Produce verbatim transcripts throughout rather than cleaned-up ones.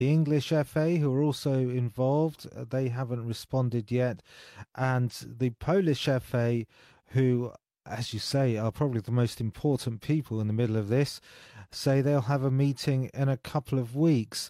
The English F A, who are also involved, uh, they haven't responded yet. And the Polish F A, who, as you say, are probably the most important people in the middle of this, say they'll have a meeting in a couple of weeks.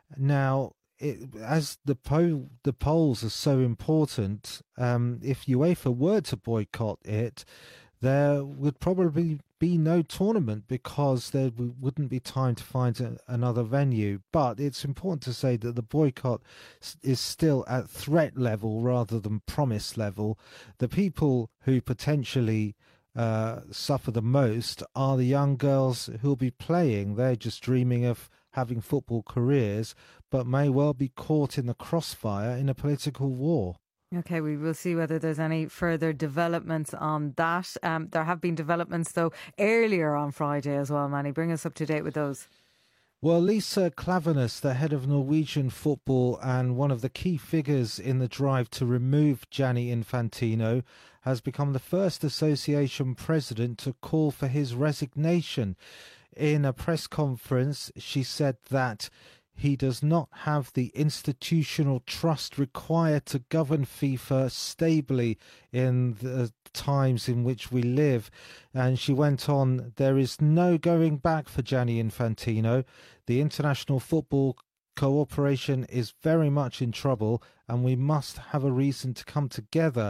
Now, it, as the po- the polls are so important, um, if UEFA were to boycott it, there would probably be no tournament because there w- wouldn't be time to find a- another venue. But it's important to say that the boycott s- is still at threat level rather than promise level. The people who potentially uh, suffer the most are the young girls who'll be playing. They're just dreaming of having football careers, but may well be caught in the crossfire in a political war. Okay, we will see whether there's any further developments on that. Um, there have been developments, though, earlier on Friday as well, Manny. Bring us up to date with those. Well, Lisa Klaveness, the head of Norwegian football and one of the key figures in the drive to remove Gianni Infantino, has become the first association president to call for his resignation. In a press conference, she said that he does not have the institutional trust required to govern FIFA stably in the times in which we live. And she went on, there is no going back for Gianni Infantino. The international football cooperation is very much in trouble, and we must have a reason to come together.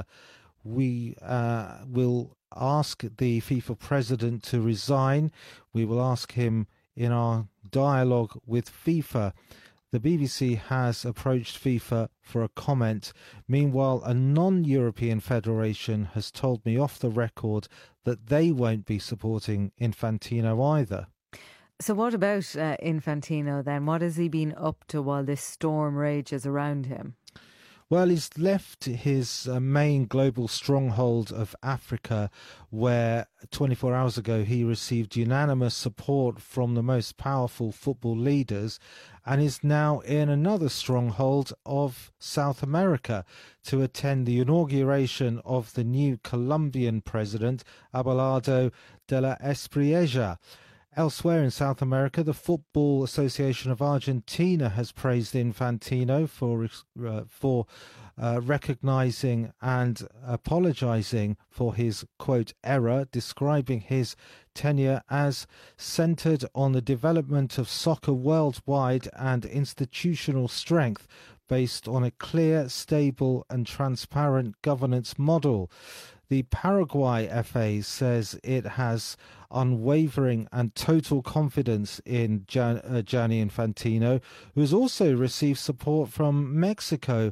We uh, will ask the FIFA president to resign. We will ask him in our dialogue with FIFA. The B B C has approached FIFA for a comment. Meanwhile, a non-European federation has told me off the record that they won't be supporting Infantino either. So what about uh, Infantino then? What has he been up to while this storm rages around him? Well, he's left his uh, main global stronghold of Africa, where twenty-four hours ago he received unanimous support from the most powerful football leaders, and is now in another stronghold of South America to attend the inauguration of the new Colombian president, Abelardo de la Espriella. Elsewhere in South America, the Football Association of Argentina has praised Infantino for uh, for uh, recognizing and apologizing for his, quote, error, describing his tenure as centered on the development of soccer worldwide and institutional strength based on a clear, stable and transparent governance model. The Paraguay F A says it has unwavering and total confidence in Gian, uh, Gianni Infantino, who has also received support from Mexico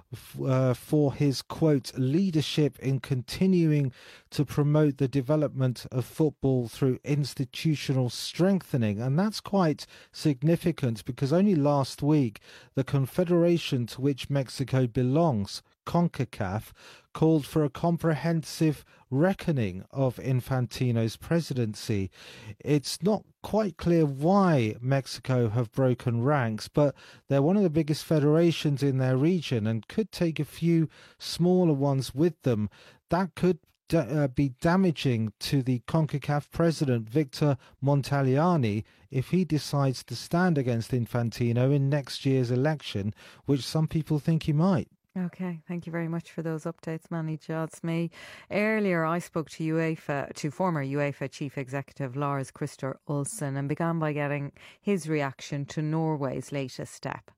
uh, for his, quote, leadership in continuing to promote the development of football through institutional strengthening. And that's quite significant because only last week the confederation to which Mexico belongs, CONCACAF, called for a comprehensive reckoning of Infantino's presidency. It's not quite clear why Mexico have broken ranks, but they're one of the biggest federations in their region and could take a few smaller ones with them. That could Uh, be damaging to the CONCACAF president, Victor Montagliani, if he decides to stand against Infantino in next year's election, which some people think he might. Okay, thank you very much for those updates, Manny Jodsmy. Earlier, I spoke to UEFA, to former UEFA Chief Executive Lars Christer Olsen, and began by getting his reaction to Norway's latest step.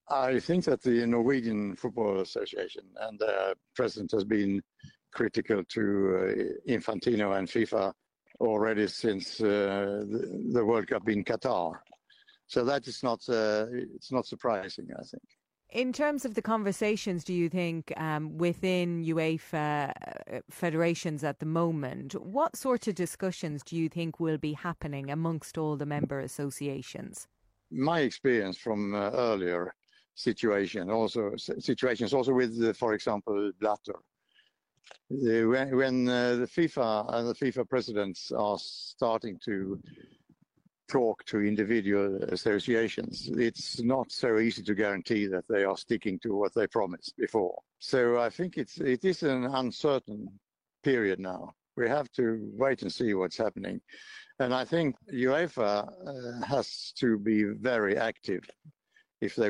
I think that the Norwegian Football Association and their president has been critical to uh, Infantino and FIFA already since uh, the, the World Cup in Qatar. So that is not, uh, it's not surprising, I think. In terms of the conversations, do you think, um, within UEFA federations at the moment, what sort of discussions do you think will be happening amongst all the member associations? My experience from uh, earlier situation, also situations also with, uh, for example, Blatter. The, when when uh, the FIFA and the FIFA presidents are starting to talk to individual associations, it's not so easy to guarantee that they are sticking to what they promised before. So I think it's it is an uncertain period now. We have to wait and see what's happening. And I think UEFA uh, has to be very active if they